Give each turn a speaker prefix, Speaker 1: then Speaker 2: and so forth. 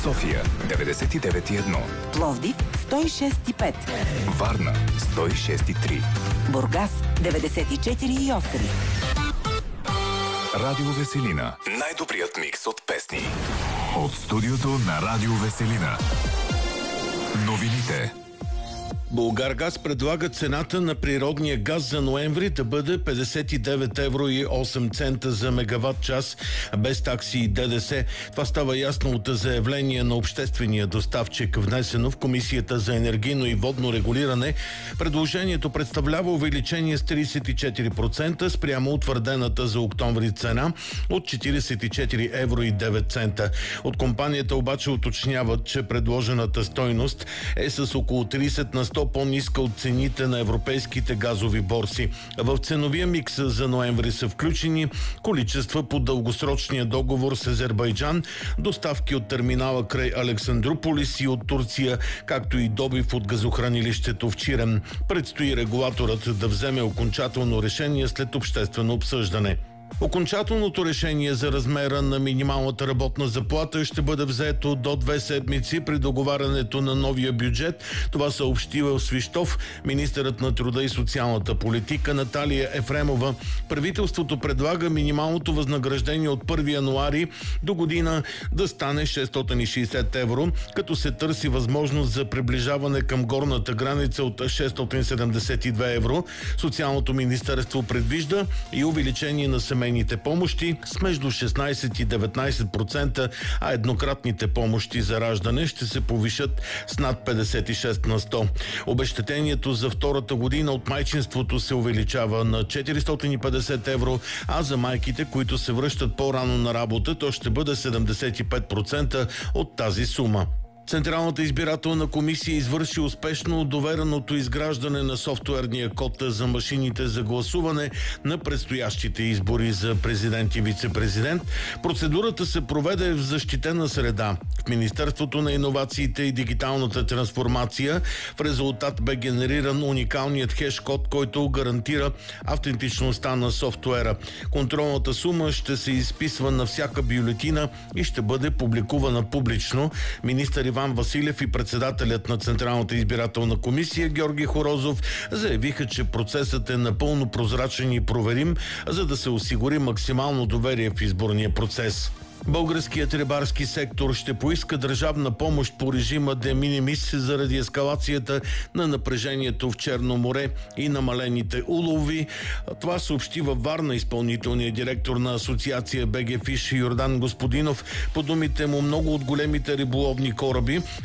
Speaker 1: София 99,1,
Speaker 2: Пловдив 106,5,
Speaker 1: Варна 106,3,
Speaker 2: Бургас 94,8.
Speaker 1: Радио Веселина. Най-добрият микс от песни. От студиото на Радио Веселина. Новините.
Speaker 3: Булгаргаз предлага цената на природния газ за ноември да бъде 59 евро и 8 цента за мегаватт час без такси и ДДС. Това става ясно от заявление на обществения доставчик, внесено в Комисията за енергийно и водно регулиране. Предложението представлява увеличение с 34% спрямо утвърдената за октомври цена от 44 евро и 9 цента. От компанията обаче уточняват, че предложената стойност е с около 30 на 100 по-ниска от цените на европейските газови борси. В ценовия микс за ноември са включени количества по дългосрочния договор с Азербайджан, доставки от терминала край Александруполис и от Турция, както и добив от газохранилището в Чирен. Предстои регулаторът да вземе окончателно решение след обществено обсъждане. Окончателното решение за размера на минималната работна заплата ще бъде взето до 2 седмици при договарянето на новия бюджет. Това съобщи в Свищов министърът на труда и социалната политика Наталия Ефремова. Правителството предлага минималното възнаграждение от 1 януари до година да стане 660 евро, като се търси възможност за приближаване към горната граница от 672 евро. Социалното министерство предвижда и увеличение на семейните помощи с между 16 и 19%, а еднократните помощи за раждане ще се повишат с над 56 на 100. Обезщетението за втората година от майчинството се увеличава на 450 евро, а за майките, които се връщат по-рано на работа, то ще бъде 75% от тази сума. Централната избирателна комисия извърши успешно довереното изграждане на софтуерния код за машините за гласуване на предстоящите избори за президент и вице-президент. Процедурата се проведе в защитена среда. В Министерството на иновациите и дигиталната трансформация в резултат бе генериран уникалният хеш-код, който гарантира автентичността на софтуера. Контролната сума ще се изписва на всяка бюлетина и ще бъде публикувана публично. Министър Иван Василев и председателят на Централната избирателна комисия Георги Хорозов заявиха, че процесът е напълно прозрачен и проверим, за да се осигури максимално доверие в изборния процес. Българският рибарски сектор ще поиска държавна помощ по режима де минимис заради ескалацията на напрежението в Черно море и намалените улови. Това съобщи във Варна изпълнителният директор на асоциация БГ Фиш Йордан Господинов. По думите му, много от големите риболовни кораби